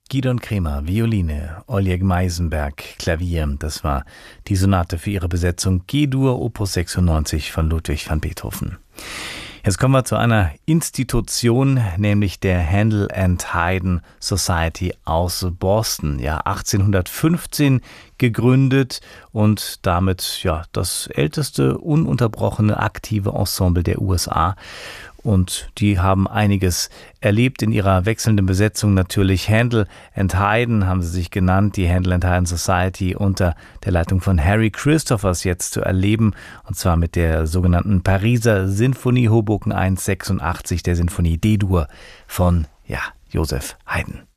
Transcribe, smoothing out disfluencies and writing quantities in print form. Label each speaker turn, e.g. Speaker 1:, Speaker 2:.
Speaker 1: Gidon Kremer, Violine, Oleg Meisenberg, Klavier. Das war die Sonate für ihre Besetzung G-Dur Opus 96 von Ludwig van Beethoven. Jetzt kommen wir zu einer Institution, nämlich der Handel and Haydn Society aus Boston. Ja, 1815 gegründet und damit das älteste ununterbrochene aktive Ensemble der USA. Und die haben einiges erlebt in ihrer wechselnden Besetzung. Natürlich Handel and Haydn haben sie sich genannt, die Handel and Haydn Society unter der Leitung von Harry Christophers jetzt zu erleben. Und zwar mit der sogenannten Pariser Sinfonie Hoboken 186, der Sinfonie D-Dur von Joseph Haydn.